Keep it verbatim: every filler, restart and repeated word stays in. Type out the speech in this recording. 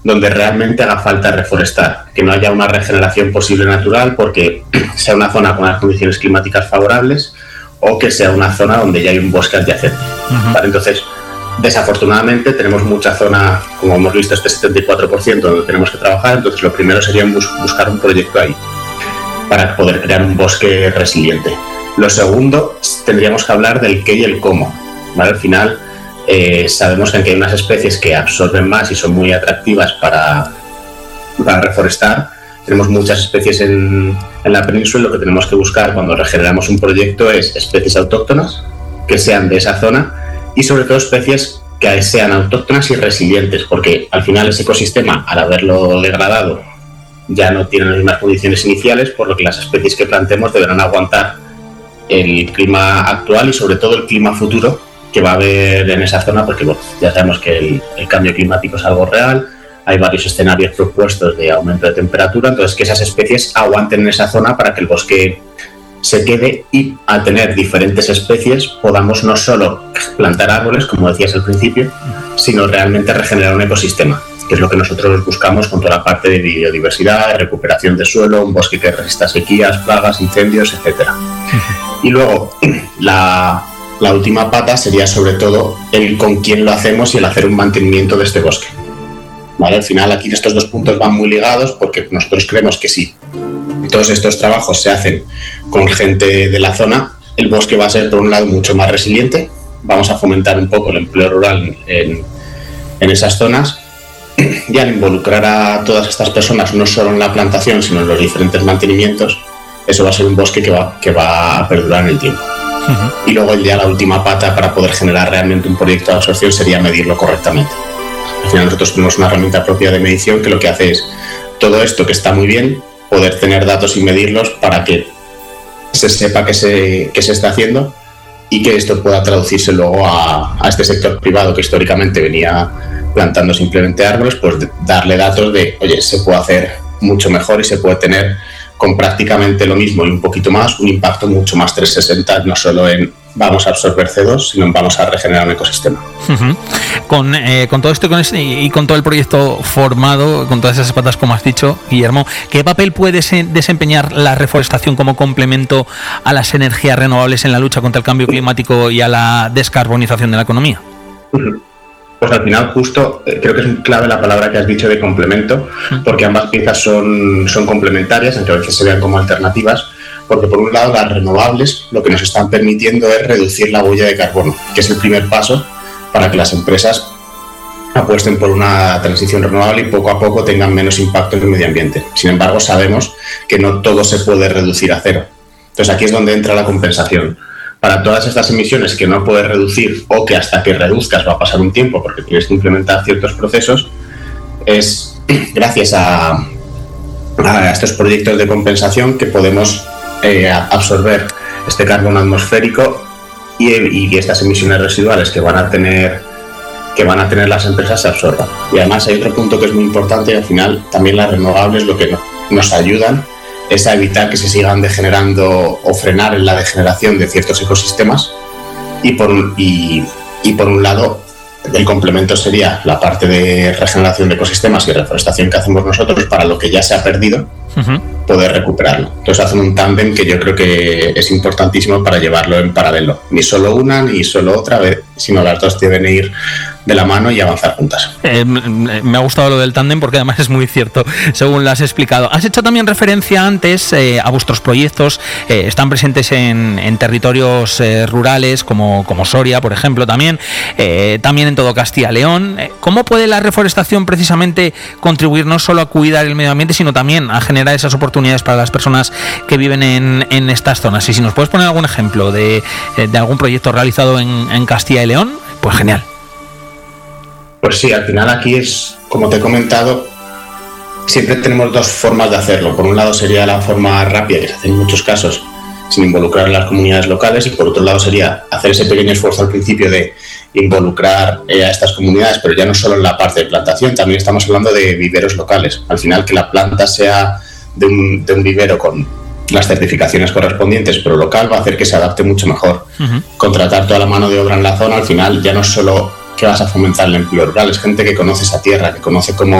donde realmente haga falta reforestar, que no haya una regeneración posible natural porque sea una zona con unas condiciones climáticas favorables o que sea una zona donde ya hay un bosque adyacente. Uh-huh. ¿Vale? Entonces, desafortunadamente tenemos mucha zona, como hemos visto, este setenta y cuatro por ciento donde tenemos que trabajar. Entonces lo primero sería bus- buscar un proyecto ahí para poder crear un bosque resiliente. Lo segundo, tendríamos que hablar del qué y el cómo, ¿vale? Al final eh, sabemos que hay unas especies que absorben más y son muy atractivas para, para reforestar. Tenemos muchas especies en, en la península. Lo que tenemos que buscar cuando regeneramos un proyecto es especies autóctonas que sean de esa zona y sobre todo especies que sean autóctonas y resilientes, porque al final ese ecosistema, al haberlo degradado, ya no tiene las mismas condiciones iniciales, por lo que las especies que plantemos deberán aguantar el clima actual y sobre todo el clima futuro que va a haber en esa zona, porque bueno, ya sabemos que el, el cambio climático es algo real, hay varios escenarios propuestos de aumento de temperatura, entonces que esas especies aguanten en esa zona para que el bosque se quede y al tener diferentes especies podamos no solo plantar árboles, como decías al principio, sino realmente regenerar un ecosistema, que es lo que nosotros buscamos con toda la parte de biodiversidad, recuperación de suelo, un bosque que resista sequías, plagas, incendios, etcétera. Y luego la, la última pata sería sobre todo el con quién lo hacemos y el hacer un mantenimiento de este bosque. ¿Vale? Al final aquí estos dos puntos van muy ligados porque nosotros creemos que sí. Todos estos trabajos se hacen con gente de la zona, el bosque va a ser por un lado mucho más resiliente, vamos a fomentar un poco el empleo rural en, en esas zonas y al involucrar a todas estas personas no solo en la plantación sino en los diferentes mantenimientos, eso va a ser un bosque que va, que va a perdurar en el tiempo. Uh-huh. Y luego ya la última pata para poder generar realmente un proyecto de absorción sería medirlo correctamente. Al final nosotros tenemos una herramienta propia de medición que lo que hace es todo esto que está muy bien, poder tener datos y medirlos para que se sepa qué se, qué se está haciendo y que esto pueda traducirse luego a, a este sector privado que históricamente venía plantando simplemente árboles, pues darle datos de, oye, se puede hacer mucho mejor y se puede tener con prácticamente lo mismo y un poquito más, un impacto mucho más trescientos sesenta, no solo en vamos a absorber C O dos, sino en vamos a regenerar un ecosistema. Uh-huh. Con, eh, con todo esto con este, y con todo el proyecto formado, con todas esas patas como has dicho, Guillermo, ¿qué papel puede desempeñar la reforestación como complemento a las energías renovables en la lucha contra el cambio climático y a la descarbonización de la economía? Uh-huh. Pues al final justo eh, creo que es clave la palabra que has dicho de complemento, porque ambas piezas son, son complementarias, aunque a veces se vean como alternativas, porque por un lado las renovables lo que nos están permitiendo es reducir la huella de carbono, que es el primer paso para que las empresas apuesten por una transición renovable y poco a poco tengan menos impacto en el medio ambiente. Sin embargo, sabemos que no todo se puede reducir a cero. Entonces aquí es donde entra la compensación. Para todas estas emisiones que no puedes reducir o que hasta que reduzcas va a pasar un tiempo porque tienes que implementar ciertos procesos, es gracias a, a estos proyectos de compensación que podemos eh, absorber este carbono atmosférico y, y estas emisiones residuales que van a tener que van a tener las empresas se absorban. Y además hay otro punto que es muy importante y al final también las renovables lo que no, nos ayudan es a evitar que se sigan degenerando o frenar en la degeneración de ciertos ecosistemas y por, y, y por un lado el complemento sería la parte de regeneración de ecosistemas y reforestación que hacemos nosotros para lo que ya se ha perdido, uh-huh. poder recuperarlo. Entonces hacen un tándem que yo creo que es importantísimo para llevarlo en paralelo. Ni solo una ni solo otra, sino las dos deben ir de la mano y avanzar juntas. Eh, me ha gustado lo del tándem porque además es muy cierto, según lo has explicado. Has hecho también referencia antes eh, a vuestros proyectos, eh, están presentes en, en territorios eh, rurales como, como Soria, por ejemplo, también, eh, también en todo Castilla y León. ¿Cómo puede la reforestación precisamente contribuir no solo a cuidar el medio ambiente, sino también a generar esas oportunidades para las personas que viven en, en estas zonas? Y si nos puedes poner algún ejemplo de, de algún proyecto realizado en, en Castilla y León, pues genial. Pues sí, al final aquí es, como te he comentado, siempre tenemos dos formas de hacerlo. Por un lado sería la forma rápida, que se hace en muchos casos sin involucrar a las comunidades locales, y por otro lado sería hacer ese pequeño esfuerzo al principio de involucrar eh, a estas comunidades, pero ya no solo en la parte de plantación, también estamos hablando de viveros locales. Al final que la planta sea de un, de un vivero con las certificaciones correspondientes, pero local, va a hacer que se adapte mucho mejor. Uh-huh. Contratar toda la mano de obra en la zona, al final ya no es solo que vas a fomentar el empleo rural, es gente que conoce esa tierra, que conoce cómo